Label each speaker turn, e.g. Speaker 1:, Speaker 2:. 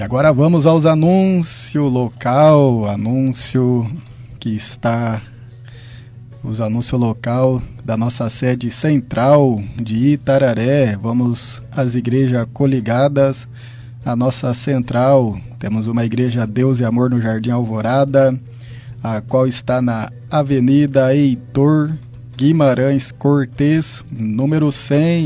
Speaker 1: agora vamos aos anúncios local, os anúncios local da nossa sede central de Itararé. Vamos às igrejas coligadas à nossa central. Temos uma igreja Deus e Amor no Jardim Alvorada, a qual está na Avenida Heitor Guimarães Cortes, número 100.